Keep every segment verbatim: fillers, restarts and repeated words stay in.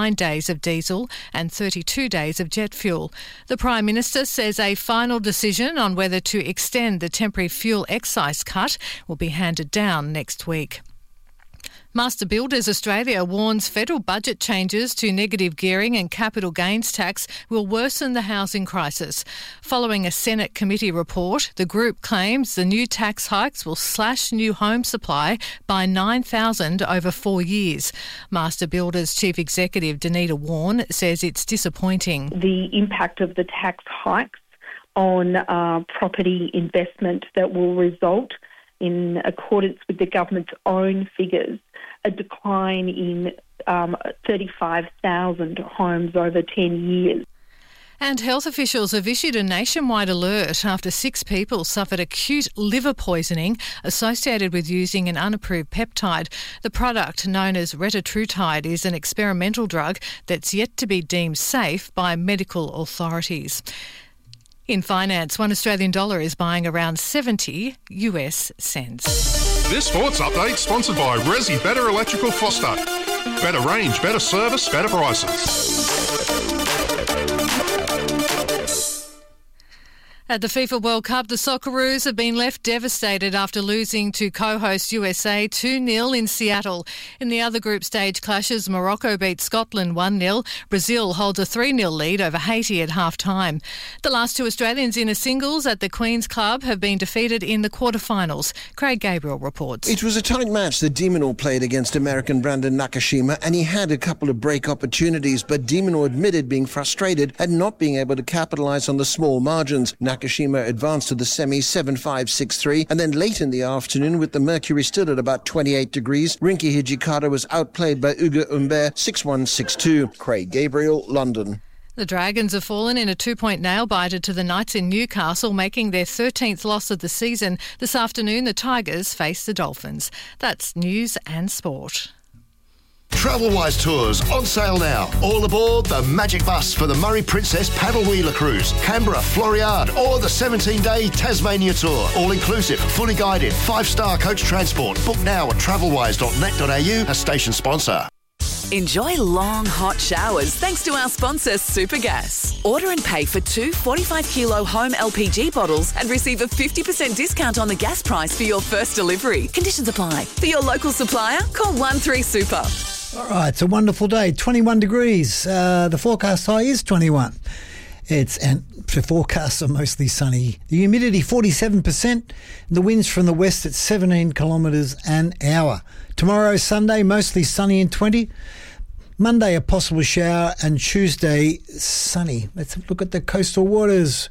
nine days of diesel and thirty-two days of jet fuel. The Prime Minister says a final decision on whether to extend the temporary fuel excise cut will be handed down next week. Master Builders Australia warns federal budget changes to negative gearing and capital gains tax will worsen the housing crisis. Following a Senate committee report, the group claims the new tax hikes will slash new home supply by nine thousand over four years. Master Builders Chief Executive Danita Warren says it's disappointing. The impact of the tax hikes on uh, property investment that will result, in accordance with the government's own figures, a decline in um, thirty-five thousand homes over ten years. And health officials have issued a nationwide alert after six people suffered acute liver poisoning associated with using an unapproved peptide. The product, known as retatrutide, is an experimental drug that's yet to be deemed safe by medical authorities. In finance, one Australian dollar is buying around seventy U S cents. This sports update sponsored by Resi Better Electrical Foster. Better range, better service, better prices. At the FIFA World Cup, the Socceroos have been left devastated after losing to co-host U S A two nil in Seattle. In the other group stage clashes, Morocco beat Scotland one nil. Brazil holds a three nil lead over Haiti at half-time. The last two Australians in a singles at the Queen's Club have been defeated in the quarterfinals. Craig Gabriel reports. It was a tight match that De Minaur played against American Brandon Nakashima, and he had a couple of break opportunities, but De Minaur admitted being frustrated at not being able to capitalise on the small margins. Nakashima advanced to the semi seven five six three, and then late in the afternoon, with the mercury still at about twenty-eight degrees, Rinky Hijikata was outplayed by Ugo Humbert six one six two. Craig Gabriel, London. The Dragons have fallen in a two-point nail-biter to the Knights in Newcastle, making their thirteenth loss of the season. This afternoon, the Tigers face the Dolphins. That's news and sport. Travelwise Tours on sale now. All aboard the Magic Bus for the Murray Princess Paddle Wheeler Cruise, Canberra, Floriade, or the seventeen-day Tasmania Tour. All inclusive, fully guided, five-star coach transport. Book now at travelwise dot net dot a u, a station sponsor. Enjoy long, hot showers thanks to our sponsor, Supergas. Order and pay for two forty-five kilo home L P G bottles and receive a fifty percent discount on the gas price for your first delivery. Conditions apply. For your local supplier, call one three super. All right, it's a wonderful day, twenty-one degrees. Uh, the forecast high is twenty-one. It's and the forecasts are mostly sunny. The humidity forty-seven percent. The winds from the west at seventeen kilometres an hour. Tomorrow, Sunday, mostly sunny and twenty. Monday, a possible shower, and Tuesday, sunny. Let's look at the coastal waters.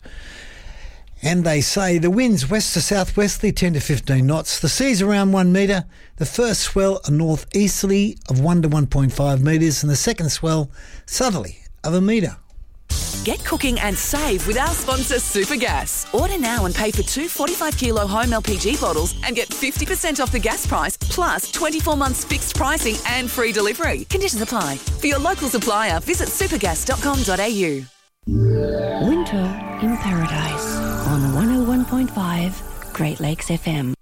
And they say the winds west to southwesterly ten to fifteen knots. The sea's around one metre. The first swell a northeasterly of one to one point five metres, and the second swell southerly of a metre. Get cooking and save with our sponsor, Supergas. Order now and pay for two forty-five kilo home L P G bottles and get fifty percent off the gas price, plus twenty-four months fixed pricing and free delivery. Conditions apply. For your local supplier, visit supergas dot com dot a u. Winter in Paradise on one oh one point five Great Lakes F M.